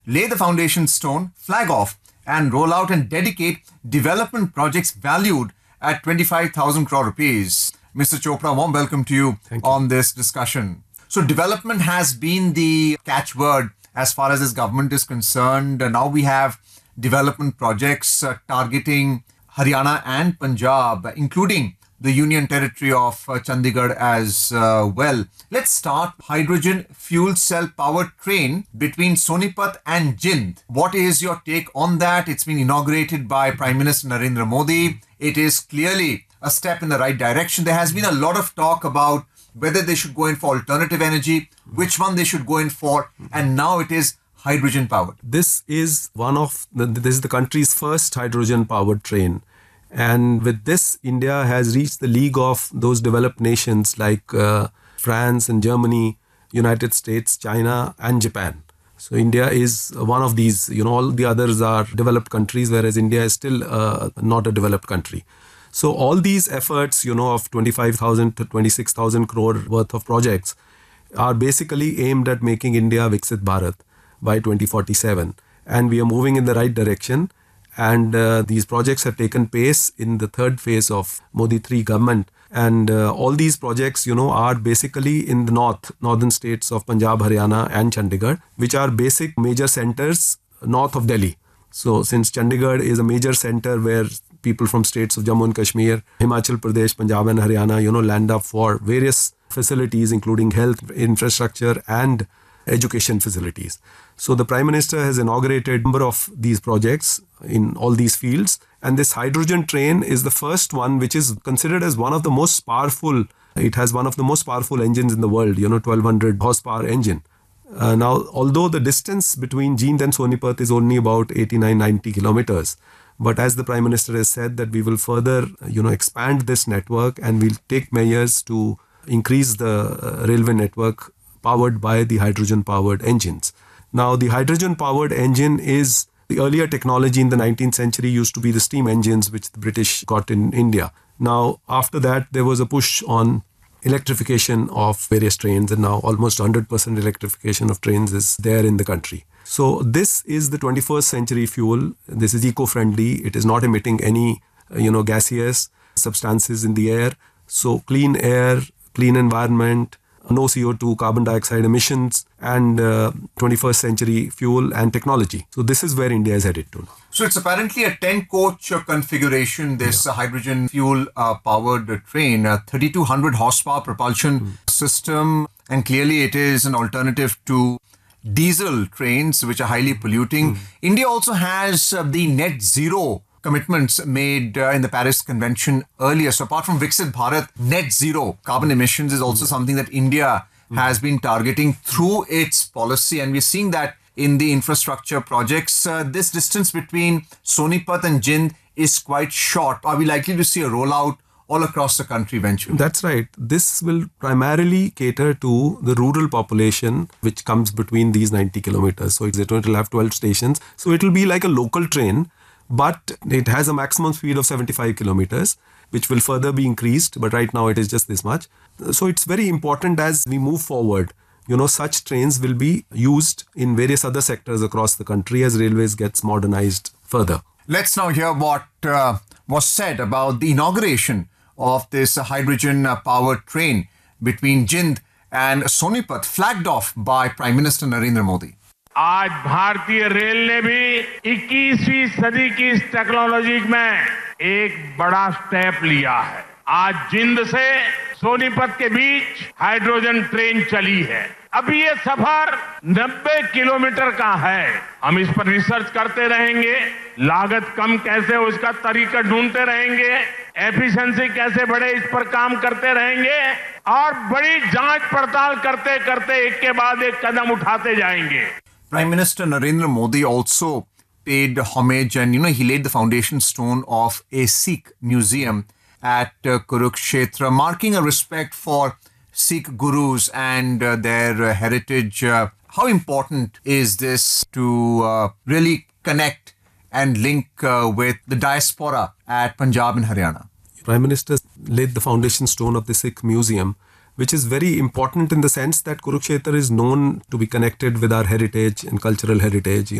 lay the foundation stone, flag off, and roll out and dedicate development projects valued at 25,000 crore rupees. Mr. Chopra, warm welcome to you on this discussion. So development has been the catchword as far as this government is concerned. Now we have development projects targeting Haryana and Punjab, including the Union Territory of Chandigarh as well. Let's start. Hydrogen fuel cell powered train between Sonipat and Jind. What is your take on that? It's been inaugurated by Prime Minister Narendra Modi. It is clearly a step in the right direction. There has been a lot of talk about whether they should go in for alternative energy, which one they should go in for, and now it is hydrogen powered. This is the country's first hydrogen powered train. And with this, India has reached the league of those developed nations like France and Germany, United States, China and Japan. So India is one of these, all the others are developed countries, whereas India is still not a developed country. So all these efforts, of 25,000 to 26,000 crore worth of projects are basically aimed at making India Viksit Bharat by 2047. And we are moving in the right direction. And these projects have taken pace in the third phase of Modi 3 government. And all these projects, are basically in the northern states of Punjab, Haryana and Chandigarh, which are basic major centers north of Delhi. So since Chandigarh is a major center where people from states of Jammu and Kashmir, Himachal Pradesh, Punjab and Haryana, land up for various facilities, including health, infrastructure and education facilities. So the Prime Minister has inaugurated a number of these projects in all these fields. And this hydrogen train is the first one which is considered as one of the most powerful. It has one of the most powerful engines in the world, 1200 horsepower engine. Now, although the distance between Jind and Sonipat is only about 89-90 kilometers, but as the Prime Minister has said that we will further, expand this network and we'll take measures to increase the railway network powered by the hydrogen-powered engines. Now, the hydrogen-powered engine is the earlier technology in the 19th century used to be the steam engines which the British got in India. Now, after that, there was a push on electrification of various trains, and now almost 100% electrification of trains is there in the country. So this is the 21st century fuel. This is eco-friendly. It is not emitting any, gaseous substances in the air. So clean air, clean environment, no CO2, carbon dioxide emissions, and 21st century fuel and technology. So this is where India is headed to now. So it's apparently a 10-coach configuration, this hydrogen fuel-powered train, 3,200 horsepower propulsion system, and clearly it is an alternative to diesel trains, which are highly polluting. India also has the net zero commitments made in the Paris Convention earlier. So apart from Viksit Bharat, net zero carbon emissions is also something that India has been targeting through its policy. And we're seeing that in the infrastructure projects. This distance between Sonipat and Jind is quite short. Are we likely to see a rollout all across the country eventually? That's right. This will primarily cater to the rural population, which comes between these 90 kilometers. So it will have 12 stations. So it will be like a local train, but it has a maximum speed of 75 kilometers, which will further be increased. But right now it is just this much. So it's very important as we move forward. Such trains will be used in various other sectors across the country as railways gets modernized further. Let's now hear what was said about the inauguration of this hydrogen-powered train between Jind and Sonipat, flagged off by Prime Minister Narendra Modi. आज भारतीय rail ने भी 21वीं सदी की इस technology में एक बड़ा स्टेप लिया है। आज जिंद से सोनीपत के बीच हाइड्रोजन ट्रेन चली है। अभी ये सफर 90 किलोमीटर का है। हम इस पर रिसर्च करते रहेंगे, लागत कम कैसे हो इसका तरीका ढूंढते रहेंगे, एफिशिएंसी कैसे बढ़े इस पर काम करते रहेंगे और बड़ी जांच पड़ताल करते करते एक के बाद एक कदम उठाते जाएंगे। Prime Minister Narendra Modi also paid homage and, he laid the foundation stone of a Sikh museum at Kurukshetra, marking a respect for Sikh gurus and their heritage. How important is this to really connect and link with the diaspora at Punjab and Haryana? Prime Minister laid the foundation stone of the Sikh museum. which is very important in the sense that Kurukshetra is known to be connected with our heritage and cultural heritage.